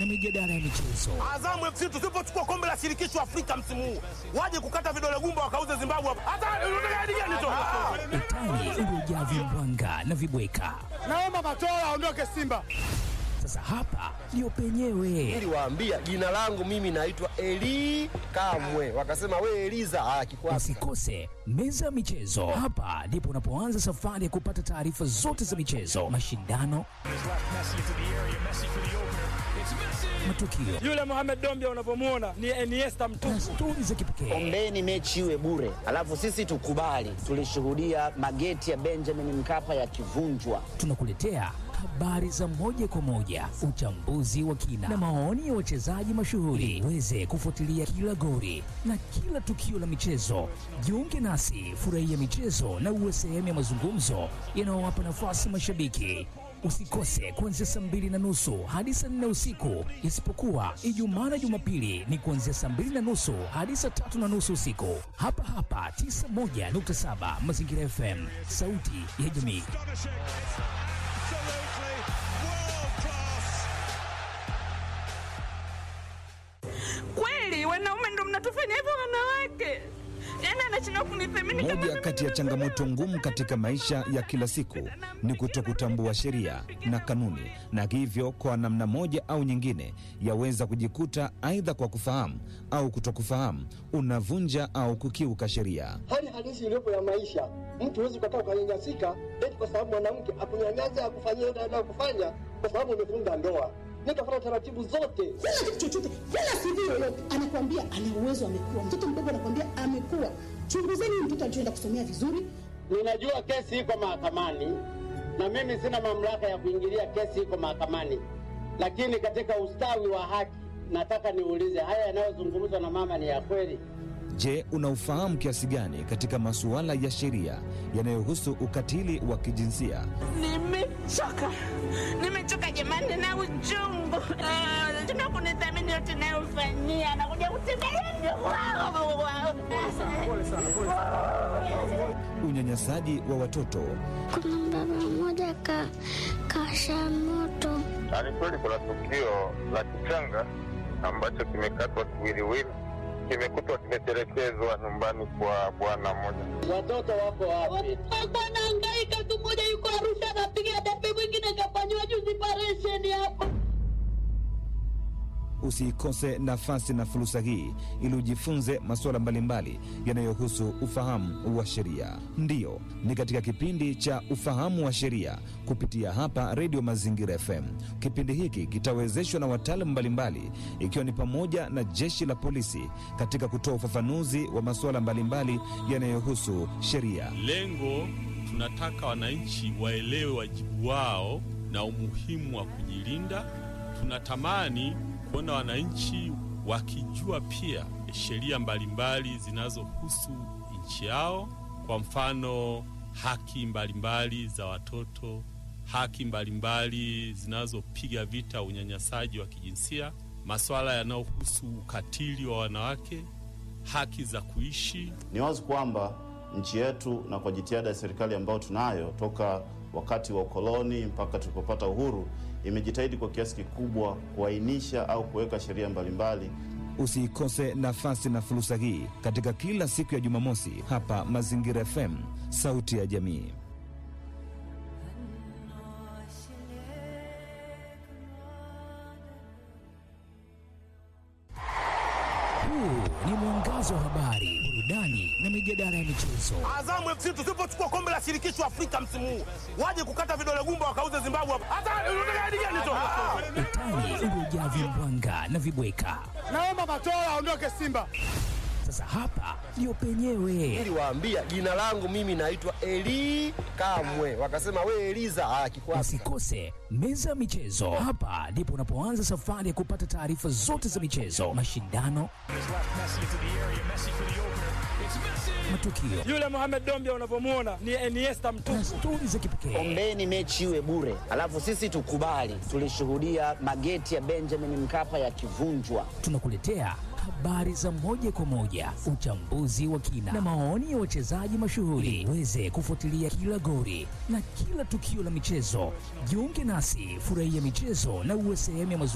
na mijadala ya michezo. Azamu FC tusipochukua kombe la shirikisho Afrika msimu huu, waje kukata vidole gumba wakauze Zimbabwe hapa. Hata unataka hadi gani tu? Utani uliojaa vimbwanga na vibweka. Naomba Matola aondoke Simba. Sasa hapa ndio penyewe. Niliwaambia jina langu mimi naitwa Eli Kamwe. Wakasema we Eliza kikwasi. Usikose meza ya michezo. Hapa ndipo unapoanza safari ya kupata taarifa zote za michezo, mashindano, matukio. Yule Mohamed Dombia unapomuona ni Iniesta mtupu. Na stori za kipekee. Ombeni mechi iwe bure, alafu sisi tukubali. Tulishuhudia mageti ya Benjamin Mkapa yakivunjwa. Tunakuletea habari za moja kwa moja, uchambuzi wa kina na maoni ya wachezaji mashuhuri. Uweze kufuatilia kila goli na kila tukio la michezo. Jiunge nasi, furahia michezo na uwe sehemu ya mazungumzo yanayowapa nafasi mashabiki. Usikose kuanzia saa 2:30 hadi saa 4 usiku, isipokuwa Ijumaa na Jumapili ni kuanzia saa 2:30 hadi saa 3:30 usiku. Hapa hapa 91.7 Mazingira FM, sauti ya jamii. Kweli wanaume ndio mnatufanya hivyo wanawake? Yaani anachana kunithamini kama moja kati ya changamoto ngumu katika maisha ya kila siku ni kutokutambua sheria na kanuni, na hivyo kwa namna moja au nyingine yaweza kujikuta aidha kwa kufahamu au kutokufahamu unavunja au kukiuka sheria. Hali halisi iliyopo ya maisha, mtu huwezi kukaa ukanyanyasika eti kwa sababu mwanamke akunyanyasa akufanyia ndio kufanya kwa sababu umefunga ndoa. Nikafuata taratibu zote. Sina kitu chochote. Wala CV yoyote. Anakuambia ana uwezo, amekuwa. Mtoto mdogo anakuambia amekuwa. Chunguzeni mtoto alichoenda kusomea vizuri. Ninajua kesi iko mahakamani na mimi sina mamlaka ya kuingilia kesi iko mahakamani. Lakini katika ustawi wa haki nataka niulize, haya yanayozungumzwa na mama ni ya kweli? Je, unaufahamu kiasi gani katika masuala ya sheria yanayohusu ukatili wa kijinsia? Nimechoka jamani na uchungu. Tuna kunithamini yote nayofanyia. Anakuja kutembelea. Unyanyasaji wa watoto. Kuna baba mmoja kasha moto. Kweli kuna tukio la kichanga ambacho kimekatwa kiwiliwili, kimekutwa kimetelekezwa nyumbani kwa bwana mmoja. Watoto wako wapi? Bwana hangaika tu, mmoja yuko Arusha anapiga debe, mwingine kafanywa juzi operation hapa. Usikose nafasi na fursa hii ili ujifunze masuala mbalimbali yanayohusu ufahamu wa sheria. Ndiyo, ni katika kipindi cha ufahamu wa sheria kupitia hapa Radio Mazingira FM. Kipindi hiki kitawezeshwa na wataalamu mbalimbali, ikiwa ni pamoja na jeshi la polisi katika kutoa ufafanuzi wa masuala mbalimbali yanayohusu sheria. Lengo, tunataka wananchi waelewe wajibu wao na umuhimu wa kujilinda. Tunatamani kuona wananchi wakijua pia sheria mbalimbali zinazohusu nchi yao, kwa mfano haki mbalimbali za watoto, haki mbalimbali zinazopiga vita unyanyasaji wa kijinsia, masuala yanayohusu ukatili wa wanawake, haki za kuishi. Ni wazi kwamba nchi yetu, na kwa jitihada ya serikali ambayo tunayo toka wakati wa ukoloni mpaka tulipopata uhuru, imejitahidi kwa kiasi kikubwa kuainisha au kuweka sheria mbalimbali. Usikose nafasi na fursa hii katika kila siku ya Jumamosi hapa Mazingira FM, sauti ya jamii. Huu ni mwangazo wa habari, burudani na mijadala ya michezo. Azamu FC tusipochukua kombe la shirikisho Afrika msimu huu, waje kukata vidole gumba wakauze Zimbabwe hapa. Hata unataka hadi gani tu? Utani uliojaa vimbwanga na vibweka. Naomba Matola aondoke Simba. Sasa hapa ndio penyewe. Niliwaambia jina langu mimi naitwa Eli Kamwe. Wakasema we Eliza kikwasi. Usikose meza ya michezo. Hapa ndipo unapoanza safari ya kupata taarifa zote za michezo, mashindano, matukio. Yule Mohamed Dombia unapomuona ni Iniesta mtupu. Na stori za kipekee. Ombeni mechi iwe bure, alafu sisi tukubali. Tulishuhudia mageti ya Benjamin Mkapa yakivunjwa. Tunakuletea habari za moja kwa moja, uchambuzi wa kina na maoni ya wachezaji mashuhuri. Uweze kufuatilia kila goli na kila tukio la michezo. Jiunge nasi, furahia michezo na uwe sehemu ya